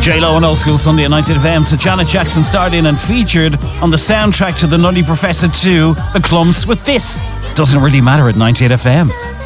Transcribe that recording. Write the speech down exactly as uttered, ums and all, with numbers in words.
J-Lo and Old School Sunday at ninety-eight F M. So Janet Jackson starred in and featured on the soundtrack to The Nutty Professor two, The Clumps, with this. Doesn't really matter at ninety-eight F M.